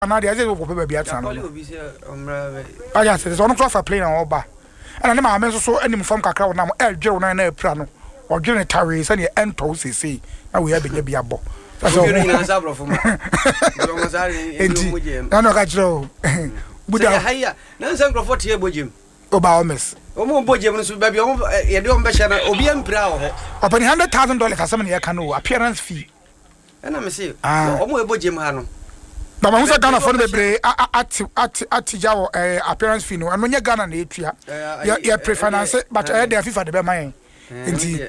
na dey say wo pe bia tan no aya say so no so fa plane na oba ana ne ma me so anim fam kakra wo na mo dwere wo na epra no o dwere tare say ne ento sese na we abenya bia bo so you na sabro fo ma do mo sare enti na no ka jiro buda haya na nsan krofo tie bojem oba omes omo bojem no so ba bia omo ye de omo be hye na obi empra wo ho opani $100,000 asem ne ye ka no appearance fee na me say omo e bojem ha no but man who Ghana for the bebre at jawo appearance fee no and when you Ghana na etua ya prefinance but dey FIFA de be man enti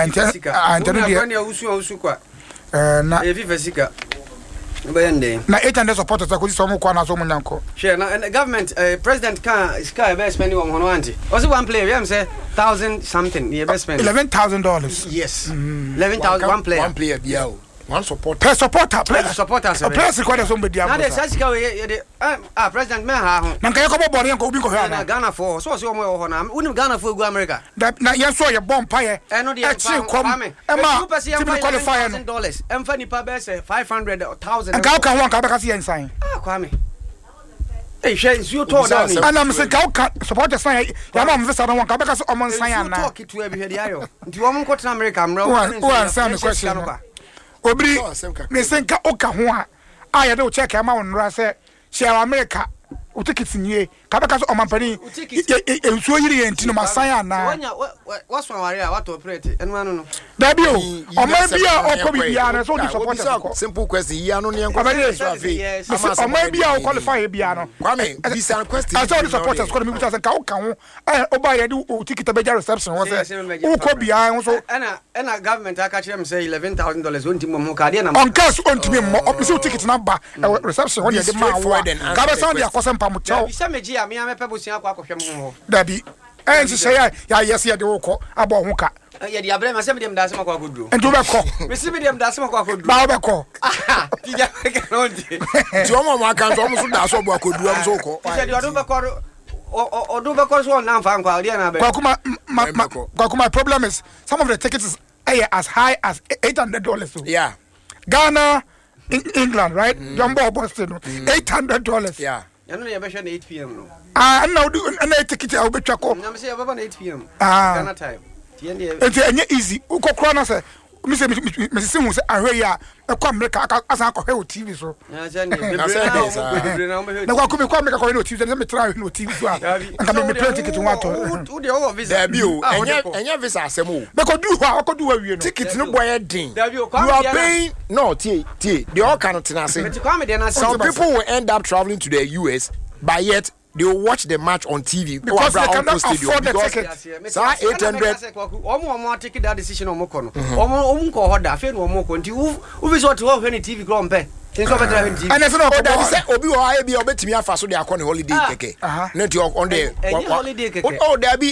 na FIFA sika bayende na 800 supporters ko so mo kwa na so mo nyanko share na government president can sky be spending on hono anti was one player we am say 1,000 something you be spend $11,000 yes 11,000 one player yeah one supporter per supporter press record somebody na dey sasika we dey president me ha ho na nka yakobo bori nka obi ko ha na Ghana for so omo ho na unim Ghana for go America na yen so ye bomb pa ye e no dey kom e ma team qualify no $11,000 emfa nipa be say 500,000 nka ka ho nka be ka se yen sign kwame eh she you to down ana me se ka supporter sign ya ma me visa no nka be ka se omo sign ana talk to e be hwe dey ayo nti omo nko tena America amra o answer me question obri me senka oka ho a ya de check ama wonra se share America o ticket nie ka be ka so omampani ensuo yiri enti no masan ana wonya waso aware a wato operate enu anu no da bi o oma bia okobi bia na so di support simple question ya no ne enko so afi oma bia o qualify bia no kwame visa question I saw the supporters ko mi buta se ka o ka ho o ba ya di o ticket be reception wo se o ko bia ho so ana government aka kire me say $11,000 wonti mo ka de na on cash ontimi mo o se ticket na ba reception wo de ma wo ka be sound ya kosen pa mo chaw bi se meji ya me amepe bosia akwa akohwe mo ho dabi ensi say ya yes ya de wo ko abo ho ka ya di abrema se me dem da se makwa koduro ento be ko me se me dem da se makwa koduro ba be ko ti ja ke no di ti omo mo aka so omo so da so bo akoduro am so ko ti di odo be ko odo be ko so na mfa nkwa odi na be my problem is some of the tickets is as high as $800 so yeah Ghana England right Jumbo Boston $800 yeah you know you be sure 8 p.m. no now do na ticket I be twako na me say baba na 8 p.m. Ghana time it's easy ukokro na say me say me say hu say ahwe ya e kwa America asa akọhwe o TV so na say na kwa kwa America ko no TV na me try no TV so aka me play ticket one to who dey over visa there bi o enya visa asem o be ko du ho ko du wa wie no ticket no boy din you are paying no tie they all cannot tenase some people will end up traveling to the US but yet they will watch the match on TV because they cannot afford the ticket. So 800. Omo take that decision omo kono. Omo ko hoda fe no omo ko nti u be so to ho ni TV grow mpe. Tinso be try TV. And so that say obi wo aye bi obetimi afa so dey akọ holiday keke. Na ti on the holiday keke. Oh there be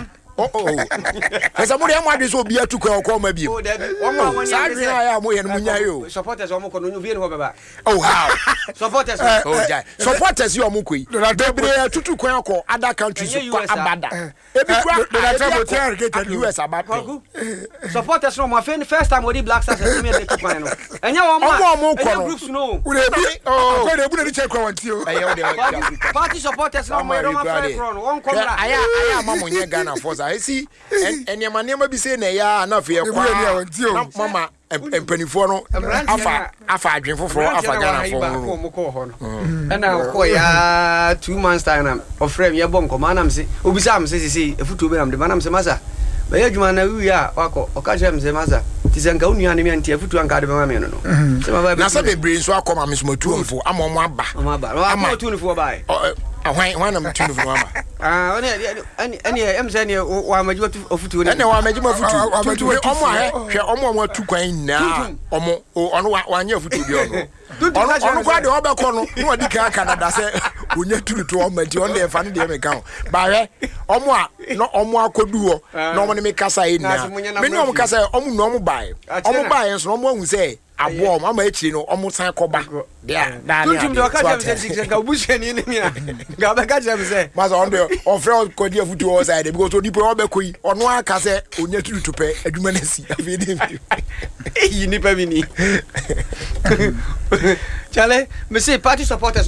Esa mo dey amade so obi atukwa okọ ma bi. Oh there be. Omo won ya ya mo ye no munya yo. Supporters omo kono nyu bi no baba. Oh how. Supporters supporters you omo koi. Debre tutu kwan akọ other countries kwa abada. Ebi kwa US abada. Supporters no ma first time we Black Stars me dey kwan no. Enya omo groups no. We dey ko dey bu dey check kwa wanti o. Party supporters no mo don play front one corner. Aya mama nye Ghana force. I see enema bi say na ya na fe kwa. Mama empanifo no afa adwen foforo afa Ghana for no. Na ko ya 2 months time na ofrem ye bon koma na mse obisa am se efutu be am de manam se masa ba ye adwuma na wi ya wako okaje mse masa ti se nka unua ne me anti efutu anka de be ma me no se ma ba na se be brain so akoma me so matuomfo ama mo aba ama tuunfo ba why na mtuunfo ama ani emse ne wa maji ofutu ne ne wa maji ofutu omo hwe omo atu kwan na omo ono wa anya ofutu bi ono kwa de obekọ no no di kan Canada se onya tunutu o maji on de fa ne de me kan ba hwe omo akodu ho na omo ne me kasa yi na me ne omo kasa omo no omo bae so omo ahu se abo ama echi no omo san koba dia da na tuntum de okaje se ga obushani ni mina ga ba kaje me se maza on de ofre ko dia futu o side because odi pe obekọ yi ono aka se onya tunutu pe aduma na si afede yi ni pa bi ni chale me say party supporters